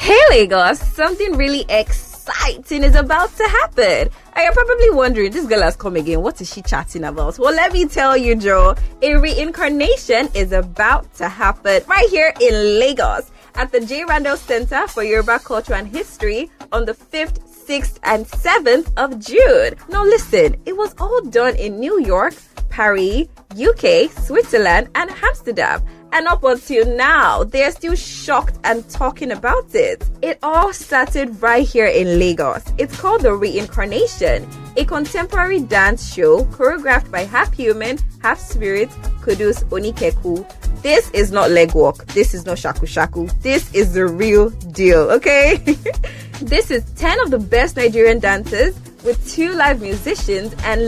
Hey Lagos, something really exciting is about to happen. And you're probably wondering, this girl has come again. What is she chatting about? Well, let me tell you, Joe. A reincarnation is about to happen right here in Lagos at the J. Randall Center for Yoruba Culture and History on the 5th, 6th, and 7th of June. Now listen, it was all done in New York, Paris, UK, Switzerland, and Amsterdam. And up until now, they're still shocked and talking about it. It all started right here in Lagos. It's called The Reincarnation, a contemporary dance show choreographed by half human, half spirit, Kudus Onikeku. This is not legwork. This is not shaku shaku. This is the real deal, okay? This is 10 of the best Nigerian dancers with 2 live musicians and